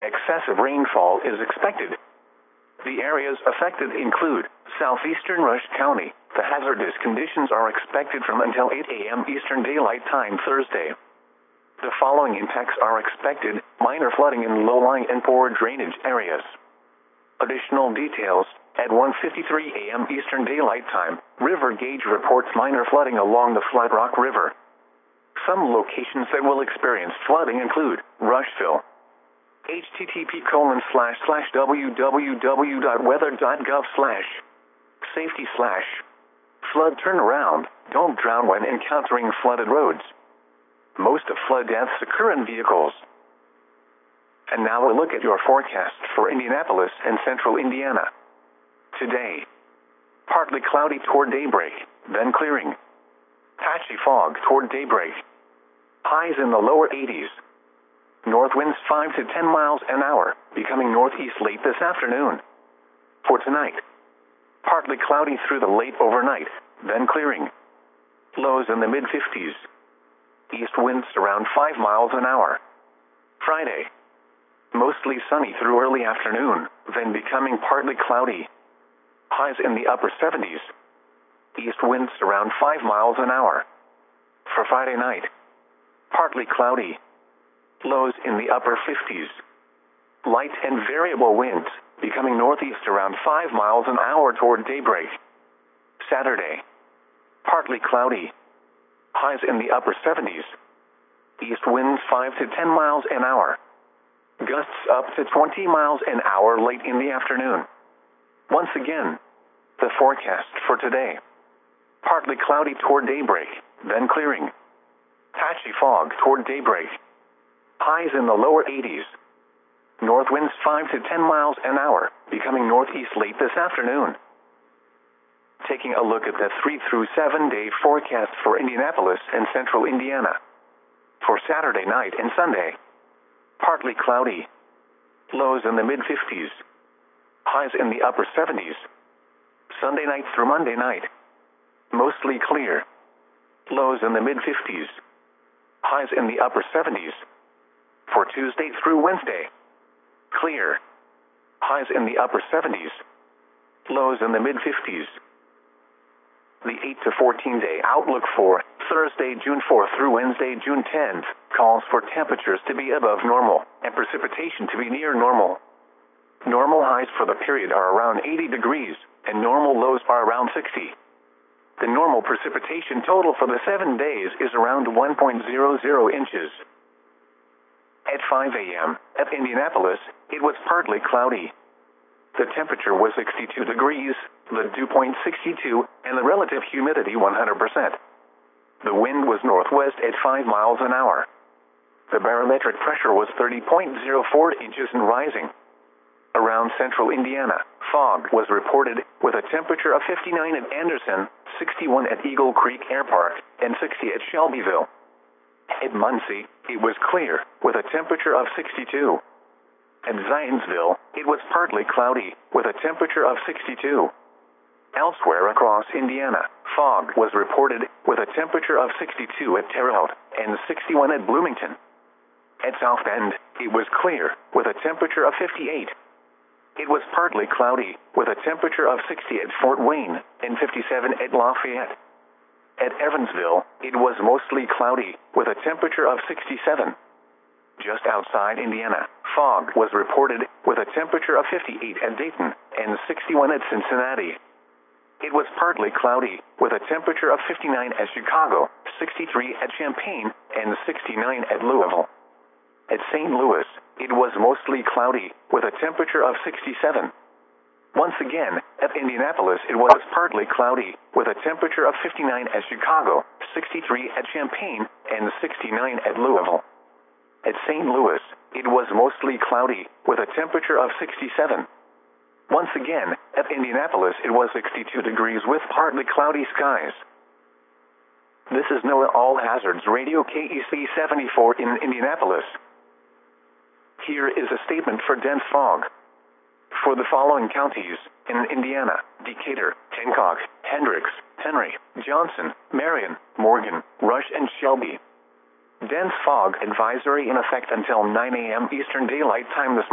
excessive rainfall is expected. The areas affected include southeastern Rush County. The hazardous conditions are expected from until 8 a.m. Eastern Daylight Time Thursday. The following impacts are expected: minor flooding in low-lying and poor drainage areas. Additional details: at 1:53 a.m. Eastern Daylight Time, River Gauge reports minor flooding along the Flat Rock River. Some locations that will experience flooding include Rushville. http://www.weather.gov/safety/flood turnaround. Don't drown when encountering flooded roads. Most of flood deaths occur in vehicles. And now a look at your forecast for Indianapolis and central Indiana. Today, partly cloudy toward daybreak, then clearing. Patchy fog toward daybreak. Highs in the lower 80s. North winds 5 to 10 miles an hour, becoming northeast late this afternoon. For tonight, partly cloudy through the late overnight, then clearing. Lows in the mid-50s. East winds around 5 miles an hour. Friday, mostly sunny through early afternoon, then becoming partly cloudy. Highs in the upper 70s. East winds around 5 miles an hour. For Friday night, partly cloudy. Lows in the upper 50s. Light and variable winds, becoming northeast around 5 miles an hour toward daybreak. Saturday, partly cloudy. Highs in the upper 70s. East winds 5 to 10 miles an hour. Gusts up to 20 miles an hour late in the afternoon. Once again, the forecast for today. Partly cloudy toward daybreak, then clearing. Patchy fog toward daybreak. Highs in the lower 80s. North winds 5 to 10 miles an hour, becoming northeast late this afternoon. Taking a look at the 3 through 7 day forecast for Indianapolis and central Indiana. For Saturday night and Sunday, partly cloudy. Lows in the mid-50s. Highs in the upper 70s. Sunday night through Monday night, mostly clear. Lows in the mid-50s. Highs in the upper 70s. For Tuesday through Wednesday, clear. Highs in the upper 70s. Lows in the mid-50s. The 8 to 14 day outlook for Thursday, June 4th through Wednesday, June 10th, calls for temperatures to be above normal and precipitation to be near normal. Normal highs for the period are around 80 degrees, and normal lows are around 60. The normal precipitation total for the 7 days is around 1.00 inches. At 5 a.m., at Indianapolis, it was partly cloudy. The temperature was 62 degrees, the dew point 62, and the relative humidity 100%. The wind was northwest at 5 miles an hour. The barometric pressure was 30.04 inches and rising. Around central Indiana, fog was reported with a temperature of 59 at Anderson, 61 at Eagle Creek Air Park, and 60 at Shelbyville. At Muncie, it was clear with a temperature of 62. At Zionsville, it was partly cloudy with a temperature of 62. Elsewhere across Indiana, fog was reported with a temperature of 62 at Terre Haute and 61 at Bloomington. At South Bend, it was clear with a temperature of 58. It was partly cloudy with a temperature of 60 at Fort Wayne and 57 at Lafayette. At Evansville, it was mostly cloudy with a temperature of 67. Just outside Indiana, fog was reported with a temperature of 58 at Dayton and 61 at Cincinnati. It was partly cloudy with a temperature of 59 at Chicago, 63 at Champaign, and 69 at Louisville. At St. Louis, it was mostly cloudy with a temperature of 67. Once again, at Indianapolis, it was partly cloudy with a temperature of 59 at Chicago, 63 at Champaign, and 69 at Louisville. At St. Louis, it was mostly cloudy with a temperature of 67. Once again, at Indianapolis, it was 62 degrees with partly cloudy skies. This is NOAA All Hazards Radio KEC 74 in Indianapolis. Here is a statement for dense fog. For the following counties in Indiana: Decatur, Hancock, Hendricks, Henry, Johnson, Marion, Morgan, Rush, and Shelby. Dense fog advisory in effect until 9 a.m. Eastern Daylight Time this